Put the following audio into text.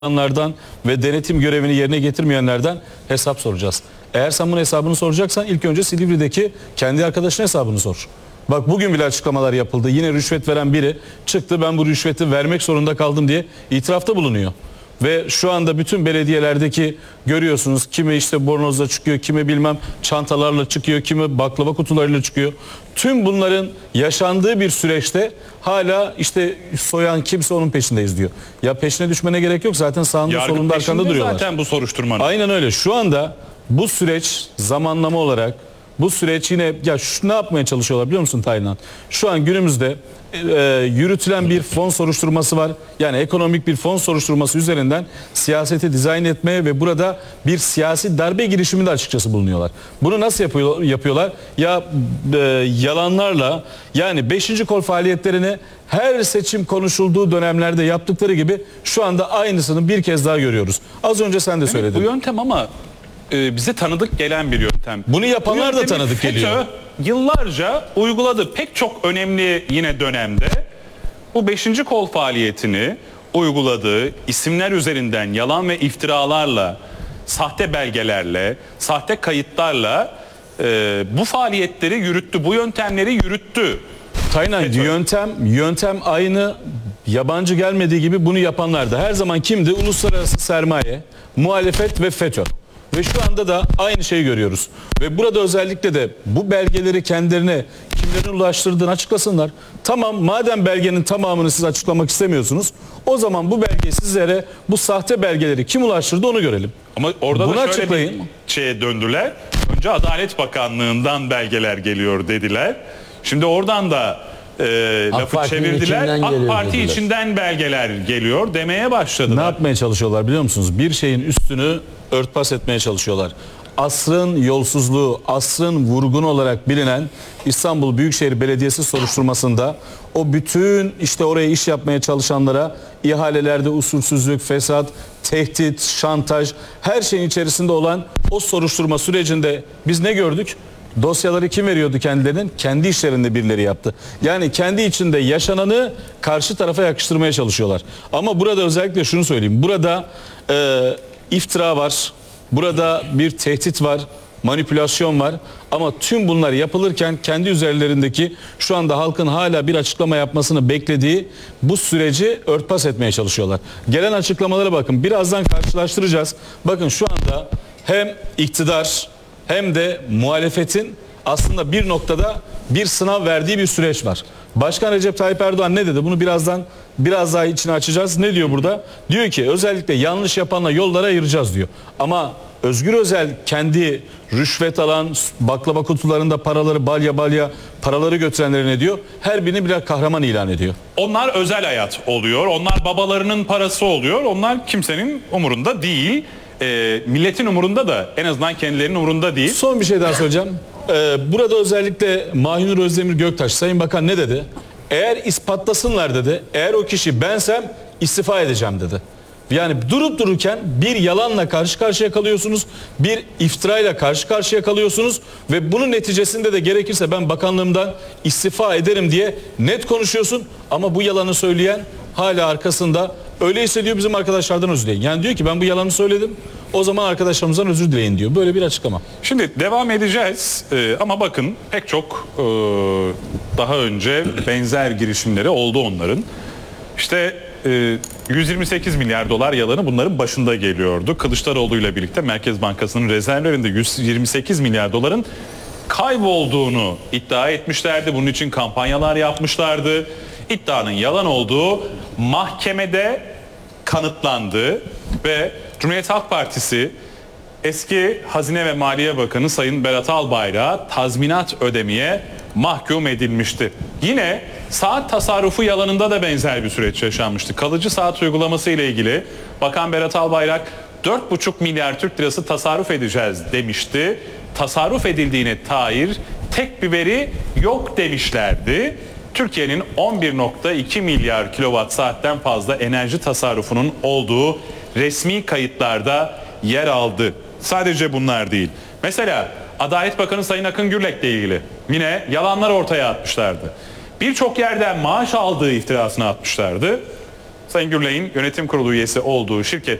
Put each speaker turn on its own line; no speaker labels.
yapanlardan ve denetim görevini yerine getirmeyenlerden hesap soracağız. Eğer sen bunun hesabını soracaksan ilk önce Silivri'deki kendi arkadaşının hesabını sor. Bak bugün bile açıklamalar yapıldı. Yine rüşvet veren biri çıktı, ben bu rüşveti vermek zorunda kaldım diye itirafta bulunuyor. Ve şu anda bütün belediyelerdeki görüyorsunuz, kimi işte bornozla çıkıyor, kimi bilmem çantalarla çıkıyor, kimi baklava kutularıyla çıkıyor. Tüm bunların yaşandığı bir süreçte hala işte soyan kimse onun peşindeyiz diyor. Ya peşine düşmene gerek yok, zaten sağında
Yargı
solunda arkanda duruyorlar.
zaten bu soruşturmanın.
Aynen öyle. Şu anda bu süreç zamanlama olarak bu süreç yine ya ne yapmaya çalışıyorlar biliyor musun Taylan? Şu an günümüzde yürütülen bir fon soruşturması var. Yani ekonomik bir fon soruşturması üzerinden siyaseti dizayn etmeye ve burada bir siyasi darbe girişiminde açıkçası bulunuyorlar. Bunu nasıl yapıyorlar? Ya yalanlarla, yani 5. kol faaliyetlerini her seçim konuşulduğu dönemlerde yaptıkları gibi şu anda aynısını bir kez daha görüyoruz. Az önce sen de söyledin.
Bu yöntem ama bize tanıdık gelen bir yöntem.
Bunu yapanlar da
yöntemi
tanıdık geliyor.
FETÖ yıllarca uyguladı. Pek çok önemli yine dönemde bu 5. kol faaliyetini uyguladığı isimler üzerinden yalan ve iftiralarla, sahte belgelerle, sahte kayıtlarla bu faaliyetleri yürüttü. Bu yöntemleri yürüttü.
Taylan, yöntem aynı, yabancı gelmediği gibi bunu yapanlar da her zaman kimdi? Uluslararası sermaye, muhalefet ve FETÖ. Ve şu anda da aynı şeyi görüyoruz. Ve burada özellikle de bu belgeleri kendilerine kimlerin ulaştırdığını açıklasınlar. Tamam, madem belgenin tamamını siz açıklamak istemiyorsunuz, o zaman bu belgeyi sizlere, bu sahte belgeleri kim ulaştırdı onu görelim.
Ama orada
Bunu
da şöyle
açıklayın.
bir şeye döndüler. Önce Adalet Bakanlığı'ndan belgeler geliyor dediler. Şimdi oradan da lafı çevirdiler. AK Parti
dediler.
içinden belgeler geliyor demeye başladılar.
Ne yapmaya çalışıyorlar biliyor musunuz? Bir şeyin üstünü örtbas etmeye çalışıyorlar. Asrın yolsuzluğu, asrın vurgun olarak bilinen İstanbul Büyükşehir Belediyesi soruşturmasında o bütün işte oraya iş yapmaya çalışanlara ihalelerde usulsüzlük, fesat, tehdit, şantaj, her şeyin içerisinde olan o soruşturma sürecinde biz ne gördük? Dosyaları kim veriyordu kendilerinin? Kendi işlerinde birileri yaptı. Yani kendi içinde yaşananı karşı tarafa yakıştırmaya çalışıyorlar. Ama burada özellikle şunu söyleyeyim. Burada iftira var. Burada bir tehdit var. Manipülasyon var. Ama tüm bunlar yapılırken kendi üzerlerindeki şu anda halkın hala bir açıklama yapmasını beklediği bu süreci örtbas etmeye çalışıyorlar. Gelen açıklamalara bakın. Birazdan karşılaştıracağız. Bakın şu anda hem iktidar hem de muhalefetin aslında bir noktada bir sınav verdiği bir süreç var. Başkan Recep Tayyip Erdoğan ne dedi? Bunu biraz daha içine açacağız. Ne diyor burada? Diyor ki özellikle yanlış yapanla yollara ayıracağız diyor. Ama Özgür Özel kendi rüşvet alan, baklava kutularında paraları balya balya paraları götürenlere ne diyor? Her birini birer kahraman ilan ediyor.
Onlar özel hayat oluyor. Onlar babalarının parası oluyor. Onlar kimsenin umurunda değil. Milletin umurunda da, en azından kendilerinin umurunda değil.
Son bir şey daha söyleyeceğim. Burada özellikle Mahinur Özdemir Göktaş, Sayın Bakan ne dedi? Eğer ispatlasınlar dedi, eğer o kişi bensem istifa edeceğim dedi. Yani durup dururken bir yalanla karşı karşıya kalıyorsunuz, bir iftirayla karşı karşıya kalıyorsunuz ve bunun neticesinde de gerekirse ben bakanlığımdan istifa ederim diye net konuşuyorsun ama bu yalanı söyleyen hala arkasında. Öyleyse diyor bizim arkadaşlardan özür dileyin. Yani diyor ki ben bu yalanı söyledim, o zaman arkadaşlarımızdan özür dileyin diyor. Böyle bir açıklama.
Şimdi devam edeceğiz ama bakın pek çok daha önce benzer girişimleri oldu onların. İşte 128 milyar dolar yalanı bunların başında geliyordu. Kılıçdaroğlu ile birlikte Merkez Bankası'nın rezervlerinde 128 milyar doların kaybolduğunu iddia etmişlerdi. Bunun için kampanyalar yapmışlardı. İddianın yalan olduğu mahkemede kanıtlandı ve Cumhuriyet Halk Partisi eski Hazine ve Maliye Bakanı Sayın Berat Albayrak'a tazminat ödemeye mahkum edilmişti. Yine saat tasarrufu yalanında da benzer bir süreç yaşanmıştı. Kalıcı saat uygulaması ile ilgili Bakan Berat Albayrak 4,5 milyar Türk lirası tasarruf edeceğiz demişti. Tasarruf edildiğine dair tek bir veri yok demişlerdi. Türkiye'nin 11,2 milyar kilowatt saatten fazla enerji tasarrufunun olduğu resmi kayıtlarda yer aldı. Sadece bunlar değil. Mesela Adalet Bakanı Sayın Akın Gürlek'le ilgili yine yalanlar ortaya atmışlardı. Birçok yerden maaş aldığı iftirasını atmışlardı. Sayın Gürley'in yönetim kurulu üyesi olduğu şirket